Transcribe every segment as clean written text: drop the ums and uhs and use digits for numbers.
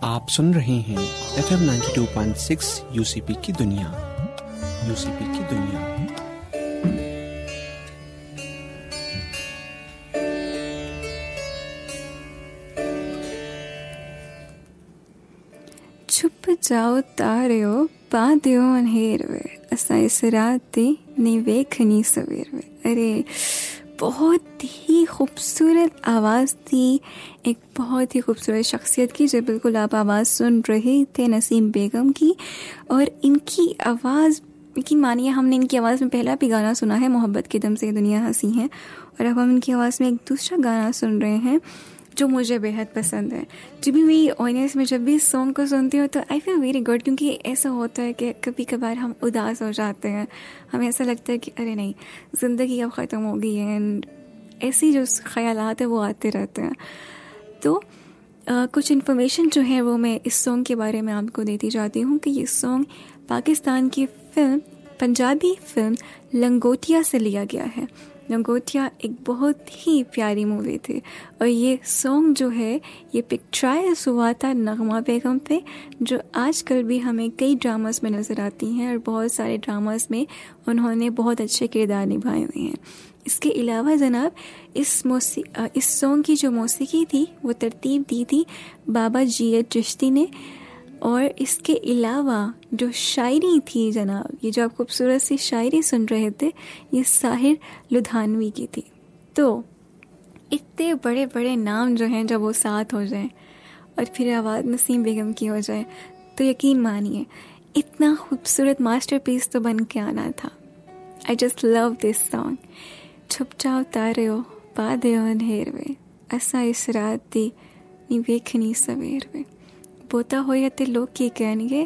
आप सुन रहे हैं FM 92.6 यूसीपी की दुनिया। यूसीपी की दुनिया। छुप जाओ तारियो पा दियो अंधेर वे असा इस रात नी वेखनी सवेर वे। अरे बहुत ही खूबसूरत आवाज़ थी, एक बहुत ही खूबसूरत शख्सियत की जो बिल्कुल आप आवाज़ सुन रहे थे नसीम बेगम की। और इनकी आवाज़ की मानिए हमने इनकी आवाज़ में पहला भी गाना सुना है, मोहब्बत के दम से दुनिया हंसी है, और अब हम इनकी आवाज़ में एक दूसरा गाना सुन रहे हैं जो मुझे बेहद पसंद है। जब भी मैं ऑनेस्ट में जब भी इस सॉन्ग को सुनती हूँ तो आई फील वेरी गुड, क्योंकि ऐसा होता है कि कभी कभार हम उदास हो जाते हैं, हमें ऐसा लगता है कि अरे नहीं ज़िंदगी अब ख़त्म हो गई है, एंड ऐसी जो ख़यालात है वो आते रहते हैं। तो कुछ इन्फॉर्मेशन जो है वो मैं इस सॉन्ग के बारे में आपको देती जाती हूँ कि ये सॉन्ग पाकिस्तान की पंजाबी फिल्म लंगोटिया से लिया गया है। लंगोटिया एक बहुत ही प्यारी मूवी थी, और ये सॉन्ग जो है ये पिक्चराइज हुआ था नगमा बेगम पे, जो आजकल भी हमें कई ड्रामास में नज़र आती हैं, और बहुत सारे ड्रामास में उन्होंने बहुत अच्छे किरदार निभाए हुए हैं। इसके अलावा जनाब इस सॉन्ग की जो मौसीकी थी वो तरतीब दी थी बाबा जीएच चिश्ती ने, और इसके अलावा जो शायरी थी जनाब, ये जो आप खूबसूरत सी शायरी सुन रहे थे, ये साहिर लुधियानवी की थी। तो इतने बड़े बड़े नाम जो हैं जब वो साथ हो जाएं और फिर आवाज़ नसीम बेगम की हो जाए तो यकीन मानिए इतना खूबसूरत मास्टरपीस तो बन के आना था। I just love this song. छुप जाओ तारियो पा दियो अंधेर वे असा इस रात दी नी वेखनी सवेर वे। बोता होया ते लोग की कहेंगे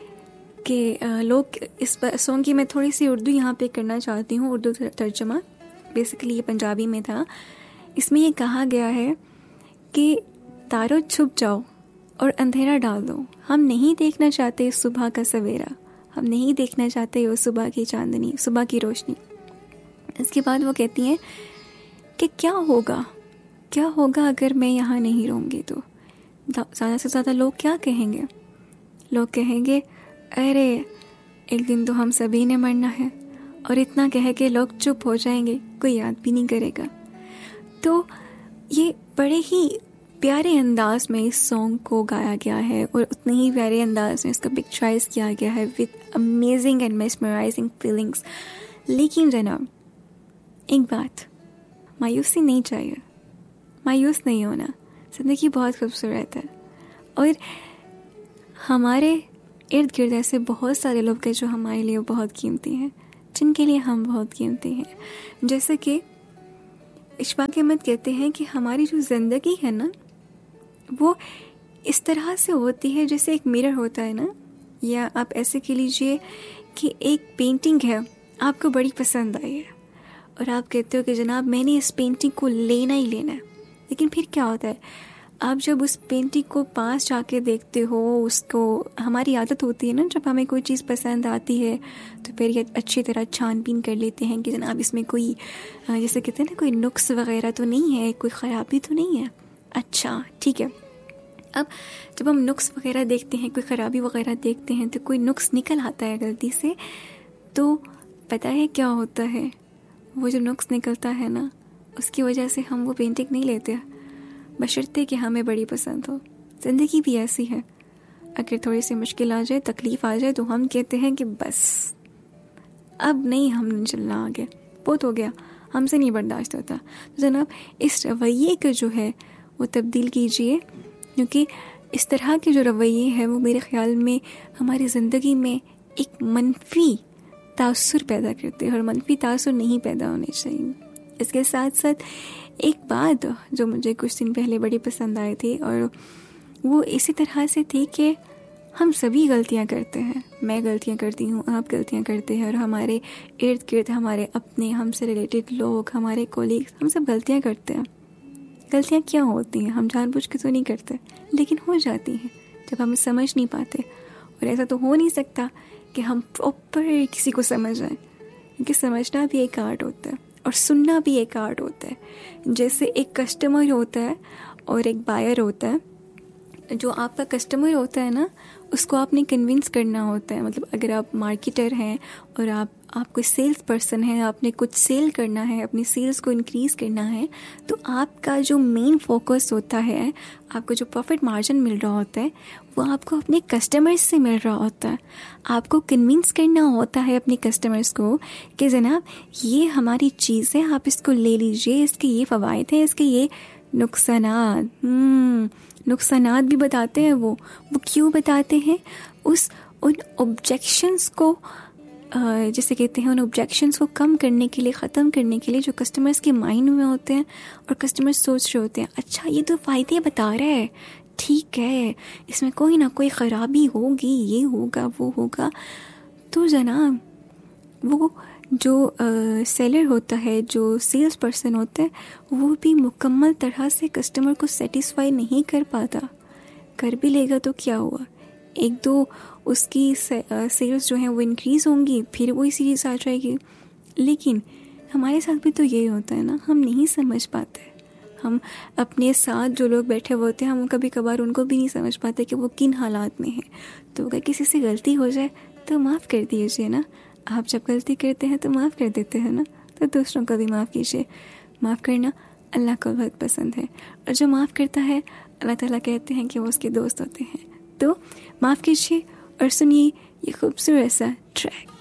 कि लोग इस सॉन्ग की मैं थोड़ी सी उर्दू यहाँ पे करना चाहती हूँ, उर्दू तर्जमा। बेसिकली ये पंजाबी में था। इसमें ये कहा गया है कि तारो छुप जाओ और अंधेरा डाल दो, हम नहीं देखना चाहते सुबह का सवेरा, हम नहीं देखना चाहते वो सुबह की चांदनी, सुबह की रोशनी। इसके बाद वो कहती हैं कि क्या होगा अगर मैं यहाँ नहीं रहूँगी तो ज़्यादा से ज़्यादा लोग क्या कहेंगे? लोग कहेंगे अरे एक दिन तो हम सभी ने मरना है, और इतना कह के लोग चुप हो जाएंगे, कोई याद भी नहीं करेगा। तो ये बड़े ही प्यारे अंदाज में इस सॉन्ग को गाया गया है, और उतने ही प्यारे अंदाज में इसका पिक्चराइज किया गया है with amazing and mesmerising feelings. लेकिन जनाब एक बात, मायूसी नहीं चाहिए, मायूस नहीं होना। ज़िंदगी बहुत खूबसूरत है, और हमारे इर्द गिर्द ऐसे बहुत सारे लोग हैं जो हमारे लिए बहुत कीमती हैं, जिनके लिए हम बहुत कीमती हैं। जैसे कि इशफाक अहमद कहते हैं कि हमारी जो ज़िंदगी है ना वो इस तरह से होती है जैसे एक मिरर होता है ना, या आप ऐसे कह लीजिए कि एक पेंटिंग है आपको बड़ी पसंद आई है, और आप कहते हो कि जनाब मैंने इस पेंटिंग को लेना ही लेना है। लेकिन फिर क्या होता है, आप जब उस पेंटिंग को पास जाके देखते हो, उसको, हमारी आदत होती है ना जब हमें कोई चीज़ पसंद आती है तो फिर ये अच्छी तरह छानबीन कर लेते हैं कि जनाब इसमें कोई जैसे कहते हैं ना कोई नुक्स वगैरह तो नहीं है, कोई ख़राबी तो नहीं है। अच्छा ठीक है, अब जब हम नुक्स वगैरह देखते हैं, कोई ख़राबी वगैरह देखते हैं, तो कोई नुक्स निकल आता है गलती से, तो पता है क्या होता है, वो जो नुक्स निकलता है ना उसकी वजह से हम वो पेंटिंग नहीं लेते, बशर्ते कि हमें बड़ी पसंद हो। ज़िंदगी भी ऐसी है, अगर थोड़ी सी मुश्किल आ जाए, तकलीफ़ आ जाए, तो हम कहते हैं कि बस अब नहीं, हम नहीं चलना आगे, बहुत हो गया, हमसे नहीं बर्दाश्त होता। तो जनाब इस रवैये को जो है वो तब्दील कीजिए, क्योंकि इस तरह के जो रवैये हैं वो मेरे ख़्याल में हमारी ज़िंदगी में एक मनफी तासुर पैदा करते हैं, और मनफी तासुर नहीं पैदा होने चाहिए। इसके साथ साथ एक बात जो मुझे कुछ दिन पहले बड़ी पसंद आई थी, और वो इसी तरह से थी कि हम सभी गलतियां करते हैं, मैं गलतियां करती हूँ, आप गलतियां करते हैं, और हमारे इर्द गिर्द हमारे अपने, हमसे रिलेटेड लोग, हमारे कोलीग्स, हम सब गलतियां करते हैं। गलतियां क्या होती हैं, हम जानबूझ के तो नहीं करते, लेकिन हो जाती हैं जब हम समझ नहीं पाते। और ऐसा तो हो नहीं सकता कि हम प्रॉपर किसी को समझ जाएं, क्योंकि समझना भी एक आर्ट होता है और सुनना भी एक आर्ट होता है। जैसे एक कस्टमर होता है और एक बायर होता है, जो आपका कस्टमर होता है ना, उसको आपने कन्विंस करना होता है। मतलब अगर आप मार्केटर हैं और आप कोई सेल्स पर्सन है, आपने कुछ सेल करना है, अपनी सेल्स को इंक्रीज़ करना है, तो आपका जो मेन फोकस होता है, आपको जो प्रॉफिट मार्जिन मिल रहा होता है, वो आपको अपने कस्टमर्स से मिल रहा होता है। आपको कन्विंस करना होता है अपने कस्टमर्स को कि जनाब ये हमारी चीज़ है, आप इसको ले लीजिए, इसके ये फ़वाइद हैं, इसके ये नुकसानात भी बताते हैं। वो क्यों बताते हैं? उन ऑब्जेक्शंस को जैसे कहते हैं, उन ऑब्जेक्शंस को कम करने के लिए, ख़त्म करने के लिए, जो कस्टमर्स के माइंड में होते हैं और कस्टमर्स सोच रहे होते हैं, अच्छा ये तो फ़ायदे बता रहा है, ठीक है, इसमें कोई ना कोई ख़राबी होगी, ये होगा वो होगा। तो जनाब वो जो सेलर होता है, जो सेल्स पर्सन होता है, वो भी मुकम्मल तरह से कस्टमर को सेटिस्फाई नहीं कर पाता। कर भी लेगा तो क्या हुआ, एक दो उसकी सेल्स जो हैं वो इंक्रीज़ होंगी, फिर वही सीरीज़ आ जाएगी। लेकिन हमारे साथ भी तो यही होता है ना, हम नहीं समझ पाते। हम अपने साथ जो लोग बैठे हुए होते हैं, हम कभी कभार उनको भी नहीं समझ पाते कि वो किन हालात में हैं। तो अगर किसी से गलती हो जाए तो माफ़ कर दीजिए ना। आप जब गलती करते हैं तो माफ़ कर देते हैं ना, तो दूसरों को भी माफ़ कीजिए। माफ़ करना अल्लाह को बहुत पसंद है, और जो माफ़ करता है अल्लाह ताला कहते हैं कि वो उसके दोस्त होते हैं। तो माफ़ कीजिए और सुनिए ये खूबसूरत सा ट्रैक।